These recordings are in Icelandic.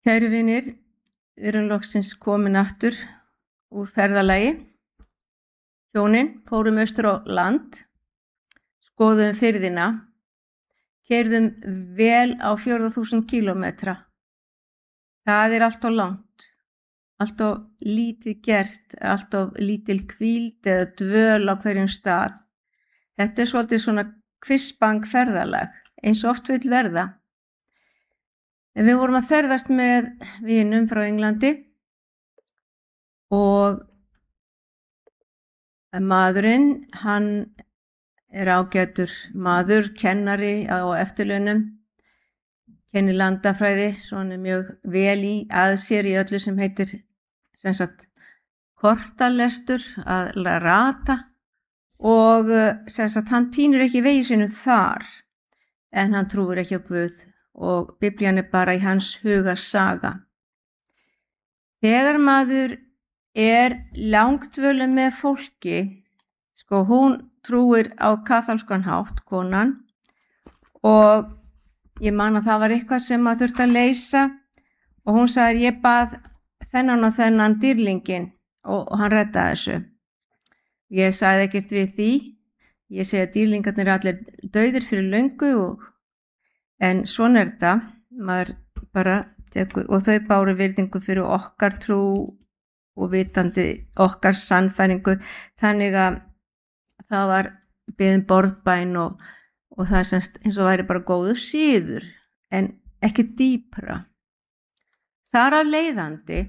Kæru vinir, við erum loksins komin aftur úr ferðalagi. Hjónin fórum austur á land, skoðum firðina, keyrðum vel á 4.000 kílómetra. Það er allt of langt, allt of lítið gert, allt of lítil hvíld eða dvöl á hverjum stað. Þetta er svolítið svona kvissbang ferðalag, eins og oft vill verða. En við vorum að ferðast með vinum frá Englandi og maðurinn, hann er ágætur maður, kennari á eftirlaunum, kennir landafræði, svo hann er mjög vel í að sér í öllu sem heitir kortalestur, að rata og hann tínur ekki vegi sínum þar, en hann trúir ekki á Guð og Biblían er bara í hans huga saga. Þegar maður er langdvölum með fólki, hún trúir á kaþólskan hátt, konan, og ég man að það var eitthvað sem maður þurfti að leysa og hún sagði ég bað þennan og þennan dýrlingin og hann reddaði þessu. Ég sagði ekkert við því, ég segi að dýrlingarnir er allir dauðir fyrir löngu en svona er þetta, maður bara tekur, og þau báru virðingu fyrir okkar trú og vitandi okkar sannfæringu, þannig að það var beðin borðbæn og það er semst eins og væri bara góður síður, en ekki dýpra. Þar af leiðandi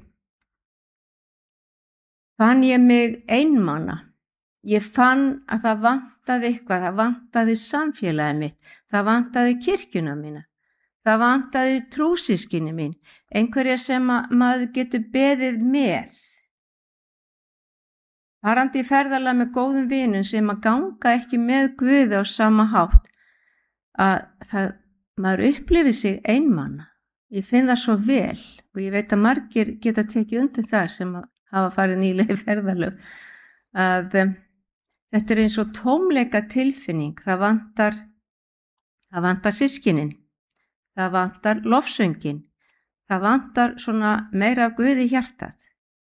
fann ég mig einmana. Ég fann að það vantaði eitthvað, það vantaði samfélagið mitt, það vantaði kirkjuna mína, það vantaði trúsískinni mín, einhverja sem maður getur beðið með. Farandi í ferðalag með góðum vinum sem að ganga ekki með Guði á sama hátt, að maður upplifir sig einmana. Ég finn það svo vel og ég veit að margir geta tekið undir það sem hafa farið nýlega í ferðalög, að þetta er eins og tómleika tilfinning, það vantar systkinin, það vantar lofsöngin, það vantar svona meira af Guði hjartað.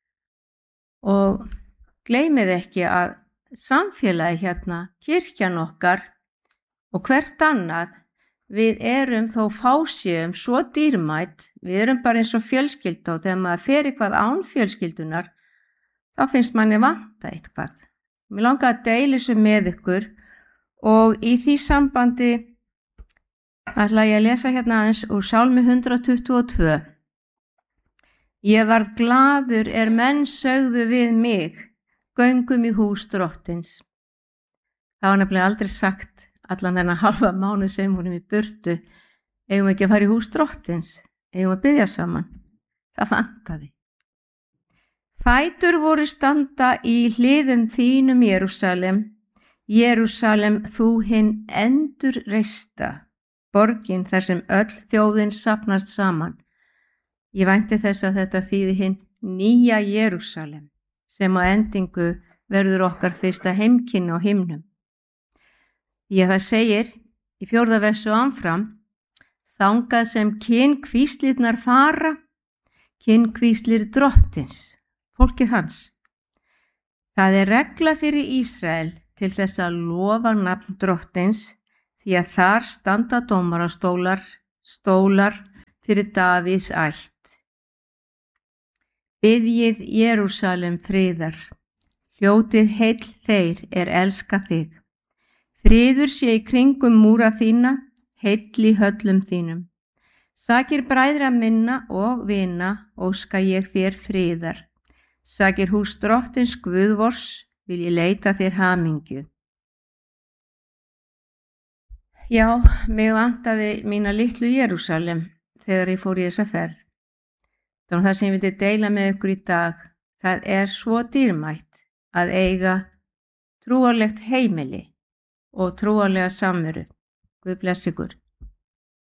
Og gleymið ekki að samfélagi hérna, kirkjan okkar og hvert annað, við erum þó fáséum svo dýrmætt, við erum bara eins og fjölskylda og þegar maður fer eitthvað án fjölskyldunar, þá finnst manni vanta eitthvað. Mér langaði að deila þessu með ykkur og í því sambandi ætla ég að lesa hérna aðeins úr Sálmi 122. Ég varð glaður menn sögðu við mig, göngum í hús drottins. Það var nefnilega aldrei sagt allan þennan halva mánuð sem vorum í burtu, eigum ekki að fara í hús drottins, eigum að biðja saman. Það vantaði. Fætur voru standa í hliðum þínum Jerúsalem, Jerúsalem þú hinn endurreista, borgin þar sem öll þjóðin safnast saman. Ég vænti þess að þetta þýði hinn nýja Jerúsalem, sem á endingu verður okkar fyrsta heimkynni á himnum. Það segir í 4. versu áfram, þangað sem kynkvíslirnar fara, kynkvíslir drottins. Fólkið hans. Það er regla fyrir Ísrael til þess að lofa nafn drottins því að þar standa dómarastólar, stólar fyrir Davíðs ætt. Biðjið Jerúsalem friðar, hljótið heill þeir elska þig. Friður sé í kringum múra þína, heill í höllum þínum. Sakir bræðra minna og vina óska ég þér friðar. Sakir hús drottins Guðvors vil ég leita þér hamingju. Já, mig vantaði mína litlu Jerúsalem þegar ég fór í þessa ferð. Þannig það sem ég vildi deila með ykkur í dag, það er svo dýrmætt að eiga trúarlegt heimili og trúarlega samveru. Guð bless ykkur.